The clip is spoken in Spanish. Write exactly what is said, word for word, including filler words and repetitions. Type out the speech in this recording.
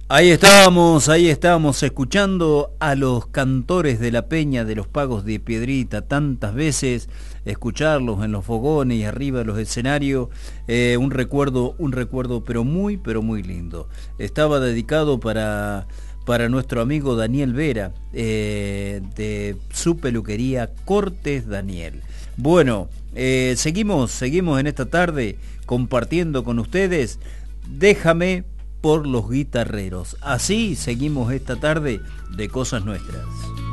Ahí estábamos, ahí estábamos escuchando a los cantores de la Peña de los Pagos de Piedrita, tantas veces escucharlos en los fogones y arriba de los escenarios, eh, un recuerdo, un recuerdo pero muy, pero muy lindo. Estaba dedicado para, para nuestro amigo Daniel Vera, eh, de su peluquería Cortes Daniel. Bueno, eh, seguimos, seguimos en esta tarde compartiendo con ustedes. Déjame por los guitarreros. Así seguimos esta tarde de Cosas Nuestras.